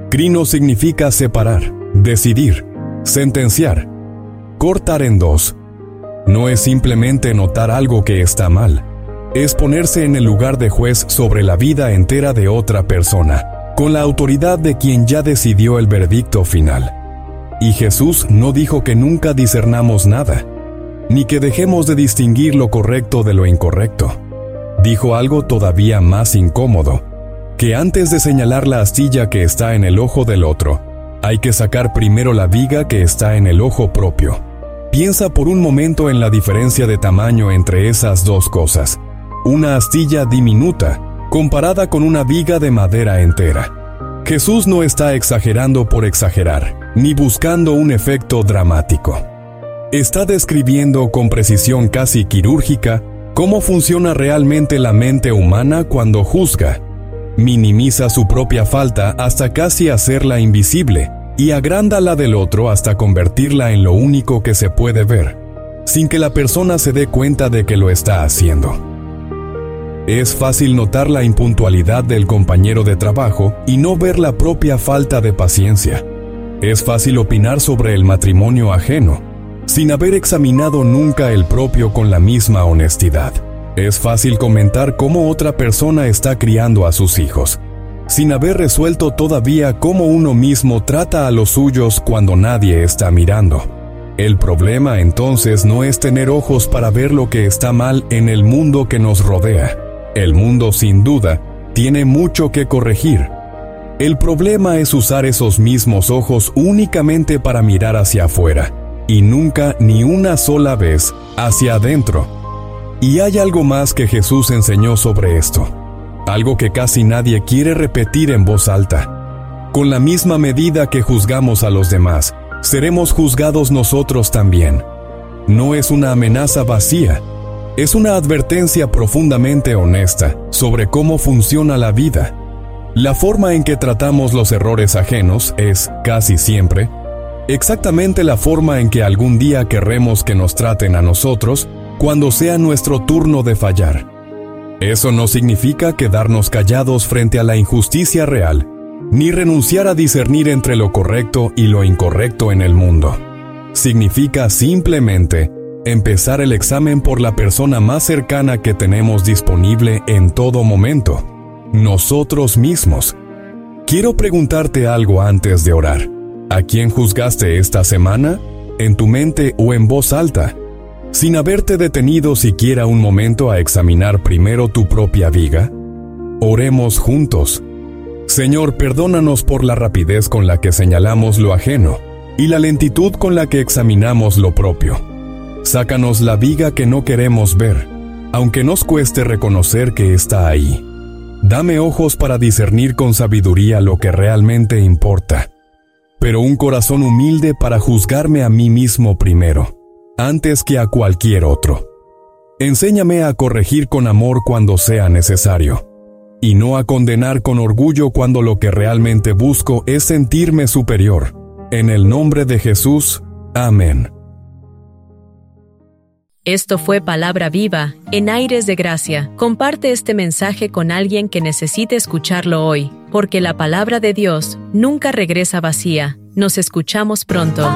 Crino significa separar, decidir, sentenciar, cortar en dos. No es simplemente notar algo que está mal, es ponerse en el lugar de juez sobre la vida entera de otra persona, con la autoridad de quien ya decidió el veredicto final. Y Jesús no dijo que nunca discernamos nada, ni que dejemos de distinguir lo correcto de lo incorrecto. Dijo algo todavía más incómodo, que antes de señalar la astilla que está en el ojo del otro, hay que sacar primero la viga que está en el ojo propio. Piensa por un momento en la diferencia de tamaño entre esas dos cosas. Una astilla diminuta, comparada con una viga de madera entera. Jesús no está exagerando por exagerar, ni buscando un efecto dramático. Está describiendo con precisión casi quirúrgica cómo funciona realmente la mente humana cuando juzga. Minimiza su propia falta hasta casi hacerla invisible y agranda la del otro hasta convertirla en lo único que se puede ver, sin que la persona se dé cuenta de que lo está haciendo. Es fácil notar la impuntualidad del compañero de trabajo y no ver la propia falta de paciencia. Es fácil opinar sobre el matrimonio ajeno, sin haber examinado nunca el propio con la misma honestidad. Es fácil comentar cómo otra persona está criando a sus hijos, sin haber resuelto todavía cómo uno mismo trata a los suyos cuando nadie está mirando. El problema entonces no es tener ojos para ver lo que está mal en el mundo que nos rodea. El mundo, sin duda, tiene mucho que corregir. El problema es usar esos mismos ojos únicamente para mirar hacia afuera, y nunca ni una sola vez hacia adentro. Y hay algo más que Jesús enseñó sobre esto, algo que casi nadie quiere repetir en voz alta. Con la misma medida que juzgamos a los demás, seremos juzgados nosotros también. No es una amenaza vacía, es una advertencia profundamente honesta sobre cómo funciona la vida. La forma en que tratamos los errores ajenos es, casi siempre, exactamente la forma en que algún día querremos que nos traten a nosotros cuando sea nuestro turno de fallar. Eso no significa quedarnos callados frente a la injusticia real, ni renunciar a discernir entre lo correcto y lo incorrecto en el mundo. Significa simplemente empezar el examen por la persona más cercana que tenemos disponible en todo momento, nosotros mismos. Quiero preguntarte algo antes de orar. ¿A quién juzgaste esta semana? ¿En tu mente o en voz alta? Sin haberte detenido siquiera un momento a examinar primero tu propia viga. Oremos juntos. Señor, perdónanos por la rapidez con la que señalamos lo ajeno y la lentitud con la que examinamos lo propio. Sácanos la viga que no queremos ver, aunque nos cueste reconocer que está ahí. Dame ojos para discernir con sabiduría lo que realmente importa, pero un corazón humilde para juzgarme a mí mismo primero, antes que a cualquier otro. Enséñame a corregir con amor cuando sea necesario, y no a condenar con orgullo cuando lo que realmente busco es sentirme superior. En el nombre de Jesús, amén. Esto fue Palabra Viva, en Aires de Gracia. Comparte este mensaje con alguien que necesite escucharlo hoy, porque la palabra de Dios nunca regresa vacía. Nos escuchamos pronto.